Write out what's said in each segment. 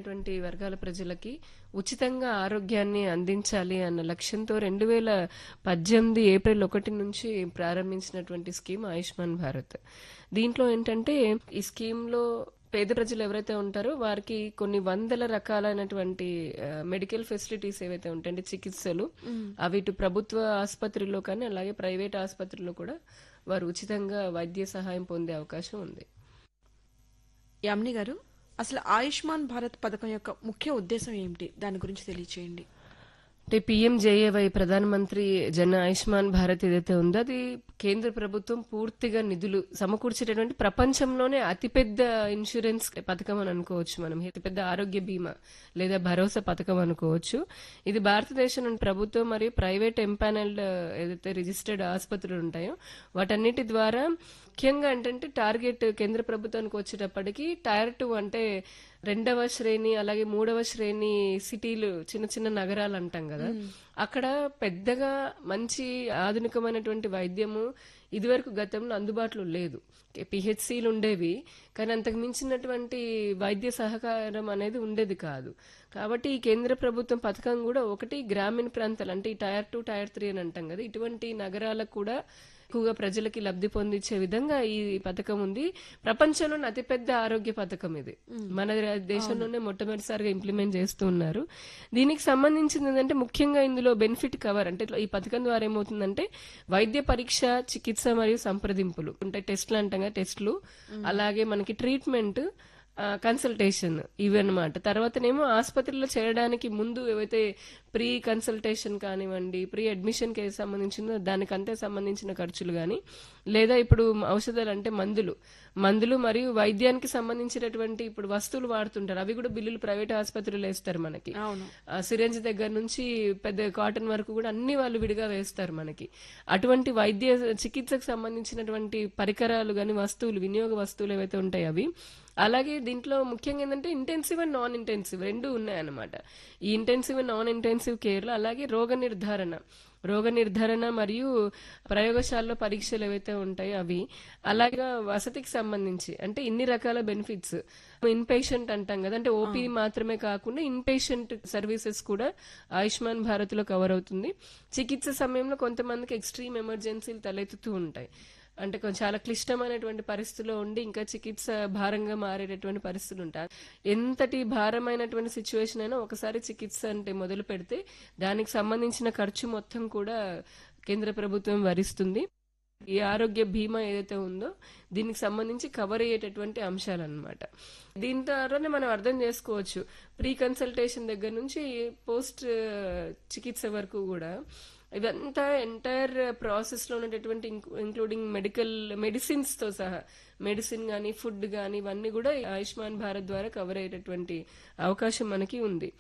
వెనుకబడినటువంటి వర్గాల ప్రజలకి ఉచితంగా ఆరోగ్యాన్ని అందించాలి అన్న లక్ష్యంతో 2018 ఏప్రిల్ 1 నుంచి ప్రారంభించినటువంటి స్కీమ్ ఆయుష్మాన్ భారత్. దీంట్లో ఏంటంటే ఈ స్కీమ్లో పేద ప్రజలు ఎవరైతే ఉంటారో వారికి కొన్ని వందల రకాలైనటువంటి మెడికల్ ఫెసిలిటీస్ ఏవైతే ఉంటాయంటే చికిత్సలు అవి ఇటు ప్రభుత్వ ఆసుపత్రిలో కానీ అలాగే ప్రైవేట్ ఆసుపత్రిలో కూడా వారు ఉచితంగా వైద్య సహాయం పొందే అవకాశం ఉంది. యామిని గారు, అసలు ఆయుష్మాన్ భారత్ పథకం యొక్క ముఖ్య ఉద్దేశం ఏమిటి? దాని గురించి తెలియచేయండి. అంటే PMJAY ప్రధానమంత్రి జన ఆయుష్మాన్ భారత్ ఏదైతే ఉందో అది కేంద్ర ప్రభుత్వం పూర్తిగా నిధులు సమకూర్చేటటువంటి ప్రపంచంలోనే అతిపెద్ద ఇన్సూరెన్స్ పథకం అని అనుకోవచ్చు. మనం అతిపెద్ద ఆరోగ్య బీమా లేదా భరోసా పథకం అనుకోవచ్చు. ఇది భారతదేశం ప్రభుత్వం మరియు ప్రైవేట్ ఎంపానల్డ్ ఏదైతే రిజిస్టర్డ్ ఆసుపత్రులు ఉంటాయో వాటన్నిటి ద్వారా ముఖ్యంగా ఏంటంటే టార్గెట్ కేంద్ర ప్రభుత్వానికి వచ్చేటప్పటికి టైర్ 2 అంటే 2వ శ్రేణి అలాగే 3వ శ్రేణి సిటీలు చిన్న చిన్న నగరాలు అంటాం కదా, అక్కడ పెద్దగా మంచి ఆధునికమైనటువంటి వైద్యము ఇదివరకు గతంలో అందుబాటులో లేదు. PHCలు ఉండేవి కానీ అంతకు మించినటువంటి వైద్య సహకారం అనేది ఉండేది కాదు. కాబట్టి ఈ కేంద్ర ప్రభుత్వం పథకం కూడా ఒకటి గ్రామీణ ప్రాంతాలు అంటే ఈ టైర్ 2 టైర్ 3 అని అంటాం కదా, ఇటువంటి నగరాలకు కూడా ఎక్కువగా ప్రజలకి లబ్ధి పొందించే విధంగా ఈ పథకం ఉంది. ప్రపంచంలోనే అతిపెద్ద ఆరోగ్య పథకం ఇది. మన దేశంలోనే మొట్టమొదటిసారిగా ఇంప్లిమెంట్ చేస్తూ ఉన్నారు. దీనికి సంబంధించింది ఏంటంటే ముఖ్యంగా ఇందులో బెనిఫిట్ కవర్ అంటే ఈ పథకం ద్వారా ఏమవుతుందంటే వైద్య పరీక్ష, చికిత్స మరియు సంప్రదింపులు ఉంటాయి. టెస్ట్లు అంటాం కదా, టెస్ట్లు అలాగే మనకి ట్రీట్మెంట్, కన్సల్టేషన్ ఇవన్నమాట. తర్వాతనేమో ఆసుపత్రిలో చేరడానికి ముందు ఏవైతే ప్రీ కన్సల్టేషన్ కానివ్వండి, ప్రీ అడ్మిషన్ కి సంబంధించిందో దానికంతే సంబంధించిన ఖర్చులు కానీ, లేదా ఇప్పుడు ఔషధాలు అంటే మందులు మరియు వైద్యానికి సంబంధించినటువంటి ఇప్పుడు వస్తువులు వాడుతుంటారు, అవి కూడా బిల్లులు ప్రైవేట్ ఆసుపత్రులు వేస్తారు మనకి. సిరంజ్ దగ్గర నుంచి పెద్ద కాటన్ వరకు కూడా అన్ని వాళ్ళు విడిగా వేస్తారు మనకి. అటువంటి వైద్య చికిత్సకు సంబంధించినటువంటి పరికరాలు కానీ వస్తువులు, వినియోగ వస్తువులు ఏవైతే ఉంటాయో అవి. అలాగే దీంట్లో ముఖ్యంగా ఏంటంటే ఇంటెన్సివ్ అండ్ నాన్ ఇంటెన్సివ్ రెండు ఉన్నాయన్నమాట. ఈ intensive and non intensive care లో అలాగే రోగ నిర్ధారణ మరియు ప్రయోగశాలలో పరీక్షలు ఏవైతే ఉంటాయో అవి, అలాగే వసతికి సంబంధించి అంటే ఇన్ని రకాల బెనిఫిట్స్. ఇన్ పేషెంట్ అంటాం కదా, అంటే ఓపీ మాత్రమే కాకుండా ఇన్ పేషెంట్ సర్వీసెస్ కూడా ఆయుష్మాన్ భారత్ లో కవర్ అవుతుంది. చికిత్స సమయంలో కొంతమందికి ఎక్స్ట్రీమ్ ఎమర్జెన్సీలు తలెత్తుతూ ఉంటాయి, అంటే కొంచెం చాలా క్లిష్టమైనటువంటి పరిస్థితిలో ఉండి ఇంకా చికిత్స భారంగా మారేటటువంటి పరిస్థితులు ఉంటాయి. ఎంతటి భారమైనటువంటి సిచ్యువేషన్ అయినా ఒకసారి చికిత్స అంటే మొదలు పెడితే దానికి సంబంధించిన ఖర్చు మొత్తం కూడా కేంద్ర ప్రభుత్వం భరిస్తుంది. ఈ ఆరోగ్య బీమా ఏదైతే ఉందో దీనికి సంబంధించి కవర్ అయ్యేటటువంటి అంశాలు అన్నమాట. దీని ద్వారానే మనం అర్థం చేసుకోవచ్చు ప్రీ కన్సల్టేషన్ దగ్గర నుంచి పోస్ట్ చికిత్స వరకు కూడా ఇదంతా ఎంటైర్ ప్రాసెస్ లో ఉన్నటువంటి ఇంక్లూడింగ్ మెడిసిన్స్ తో సహా, మెడిసిన్ గానీ ఫుడ్ గానీ ఇవన్నీ కూడా ఆయుష్మాన్ భారత్ ద్వారా కవర్ అయ్యేటటువంటి అవకాశం మనకి ఉంది.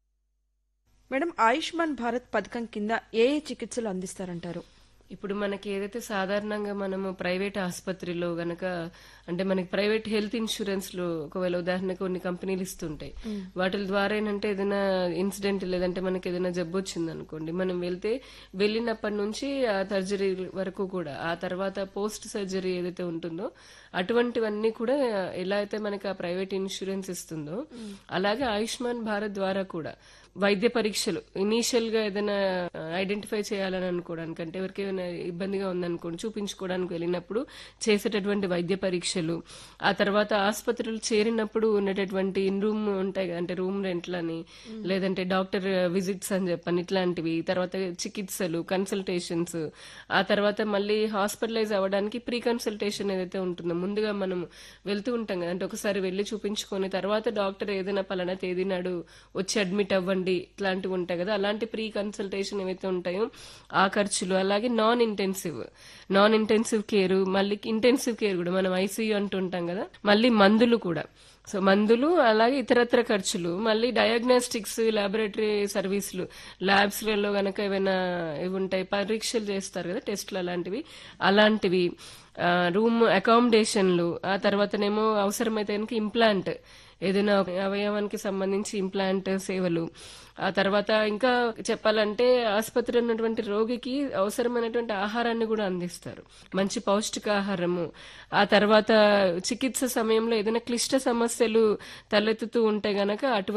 మేడం, ఆయుష్మాన్ భారత్ పథకం కింద ఏ చికిత్సలు అందిస్తారంటారు? ఇప్పుడు మనకి ఏదైతే సాధారణంగా మనము ప్రైవేట్ ఆసుపత్రిలో గనక అంటే మనకి ప్రైవేట్ హెల్త్ ఇన్సూరెన్స్ లో ఒకవేళ ఉదాహరణకు కొన్ని కంపెనీలు ఇస్తుంటాయి, వాటి ద్వారా ఏంటంటే ఏదైనా ఇన్సిడెంట్ లేదంటే మనకి ఏదైనా జబ్బు వచ్చింది అనుకోండి, మనం వెళ్ళినప్పటి నుంచి ఆ సర్జరీ వరకు కూడా ఆ తర్వాత పోస్ట్ సర్జరీ ఏదైతే ఉంటుందో అటువంటివన్నీ కూడా ఎలా అయితే మనకి ఆ ప్రైవేట్ ఇన్సూరెన్స్ ఇస్తుందో అలాగే ఆయుష్మాన్ భారత్ ద్వారా కూడా వైద్య పరీక్షలు ఇనీషియల్ గా ఏదైనా ఐడెంటిఫై చేయాలని అనుకోవడానికి అంటే ఎవరికి ఏమైనా ఇబ్బందిగా ఉందనుకోండి చూపించుకోవడానికి వెళ్ళినప్పుడు చేసేటటువంటి వైద్య పరీక్షలు, ఆ తర్వాత ఆసుపత్రులు చేరినప్పుడు ఉండేటటువంటి ఇన్ రూమ్ ఉంటాయి అంటే రూమ్ రెంట్లని లేదంటే డాక్టర్ విజిట్స్ అని చెప్పని ఇట్లాంటివి, తర్వాత చికిత్సలు, కన్సల్టేషన్స్, ఆ తర్వాత మళ్ళీ హాస్పిటలైజ్ అవ్వడానికి ప్రీ కన్సల్టేషన్ ఏదైతే ఉంటుందో ముందుగా మనం వెళ్తూ ఉంటాం కదా, అంటే ఒకసారి వెళ్లి చూపించుకొని తర్వాత డాక్టర్ ఏదైనా పలానా తేదీ నాడు వచ్చి అడ్మిట్ అవ్వండి ఇట్లాంటివి ఉంటాయి కదా, అలాంటి ప్రీ కన్సల్టేషన్ ఏవైతే ఉంటాయో ఆ ఖర్చులు, అలాగే నాన్ ఇంటెన్సివ్ కేర్, మళ్ళీ ఇంటెన్సివ్ కేర్ కూడా మనం ICU అంటుంటాం కదా, మళ్ళీ మందులు కూడా, సో మందులు అలాగే ఇతరత్ర ఖర్చులు, మళ్ళీ డయాగ్నోస్టిక్స్, లాబొరేటరీ సర్వీసులు, ల్యాబ్స్ లలో గనక ఏమైనా ఇవి ఉంటాయి పరీక్షలు చేస్తారు కదా టెస్ట్లు అలాంటివి, రూమ్ అకామిడేషన్లు, ఆ తర్వాతనేమో అవసరమైతే కనుక ఇంప్లాంట్ ఏదైనా అవయవానికి సంబంధించి ఇంప్లాంట్ సేవలు, ఆ తర్వాత ఇంకా చెప్పాలంటే ఆసుపత్రిలో ఉన్నటువంటి రోగికి అవసరమైనటువంటి ఆహారాన్ని కూడా అందిస్తారు, మంచి పౌష్టికాహారము. ఆ తర్వాత చికిత్స సమయంలో ఏదైనా క్లిష్ట సమస్యలు తలెత్తుతూ ఉంటే గనక